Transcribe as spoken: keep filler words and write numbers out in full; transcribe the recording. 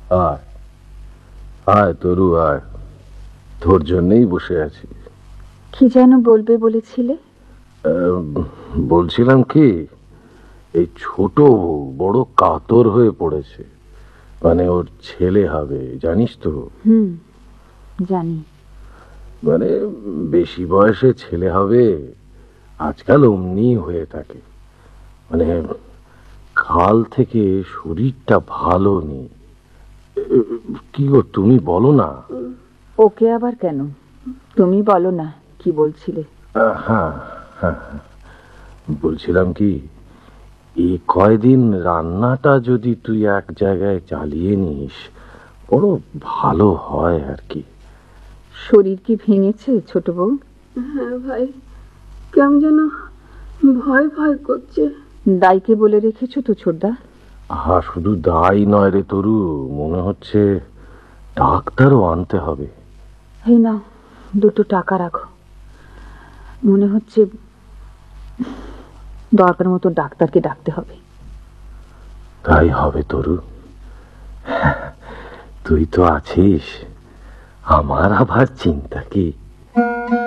আয় আয় তরু আয়, তোর জন্যই বসে আছি। কি যেন বলবে বলেছিলে? বলছিলাম কি, এই ছোট বড় কাতর হয়ে পড়েছে, মানে ওর ছেলে হবে, জানিস তো? হুম, জানি। মানে বেশি বয়সে ছেলে হবে, আজকাল অমনি হয়ে থাকে। মানে কাল থেকে শরীরটা ভালো নেই। কি গো, তুমি বলো না। ওকে আবার কেন? তুমি বলো না, কি বলছিলে? হ্যাঁ হ্যাঁ, বলছিলাম কি, এই কয়দিন রান্নাটা যদি তুই এক জায়গায় চালিয়ে নিস, বড় ভালো হয় আর কি। শরীর কি ভেঙেছে ছোট বউ? হ্যাঁ ভাই, কেমন যেন ভয় ভয় করছে। দাইকে বলে রেখেছো তো ছোটদা? হা, শুধু দাই নয় রে তরু, মনে হচ্ছে ডাক্তারও আনতে হবে। এই নাও দুটো টাকা রাখো, মনে হচ্ছে দরকার মতো ডাক্তারকে ডাকতে হবে। তাই হবে তরু, তুই তো আছিস, আমার আবার চিন্তা কি।